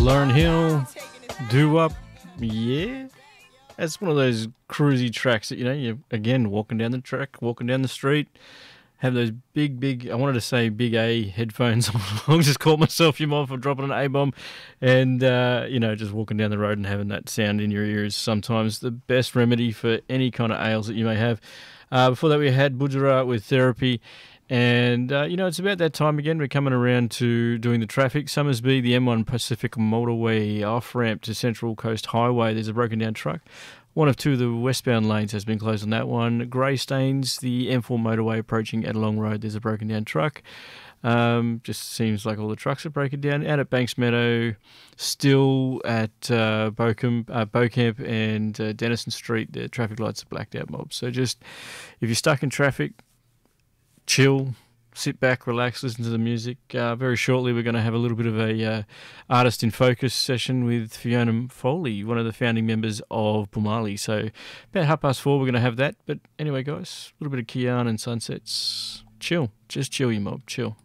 Lauryn Hill, Do Up, yeah. That's one of those cruisy tracks that, you're, again, walking down the track, walking down the street, have those big, I wanted to say big A headphones. I just caught myself, you might for dropping an A-bomb, and, just walking down the road and having that sound in your ears is sometimes the best remedy for any kind of ails that you may have. Before that, we had Budjera with Therapy. And, it's about that time again. We're coming around to doing the traffic. Summersby, the M1 Pacific motorway off-ramp to Central Coast Highway. There's a broken down truck. One of two of the westbound lanes has been closed on that one. Greystanes, the M4 motorway approaching Edelong Road. There's a broken down truck. Just seems like all the trucks are breaking down. Out at Banks Meadow, still at Beaucamp and Denison Street, the traffic lights are blacked out, mob. So just, if you're stuck in traffic, chill, sit back, relax, listen to the music. Very shortly we're going to have a little bit of a Artist in Focus session with Fiona Foley, one of the founding members of Bumali. So about 4:30 we're going to have that. But anyway, guys, a little bit of Kian and Sunsets. Chill. Just chill, you mob. Chill.